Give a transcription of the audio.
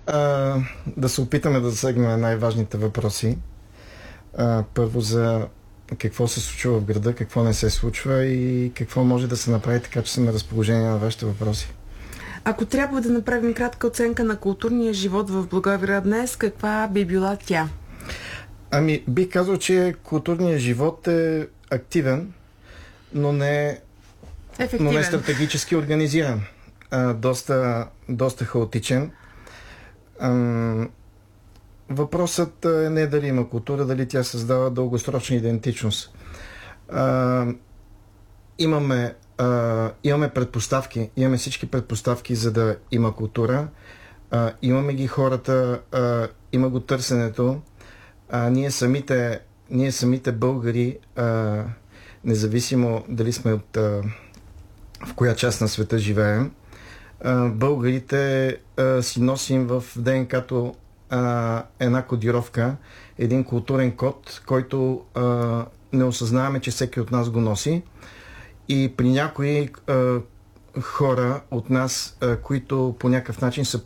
Да се опитаме да засегнем най-важните въпроси. Първо за какво се случва в града, какво не се случва и какво може да се направи, така че съм на разположение на вашите въпроси. Ако трябва да направим кратка оценка на културния живот в Благоевград днес, каква би била тя? Бих казал, че културният живот е активен, но не стратегически организиран. Доста хаотичен. Въпросът е не дали има култура, дали тя създава дългосрочна идентичност. Имаме предпоставки, имаме всички предпоставки, за да има култура. Имаме ги хората, има го търсенето. Ние самите българи, независимо дали сме в коя част на света живеем, българите си носим в ДНК-то една кодировка, един културен код, който не осъзнаваме, че всеки от нас го носи. И при някои хора от нас, които по някакъв начин са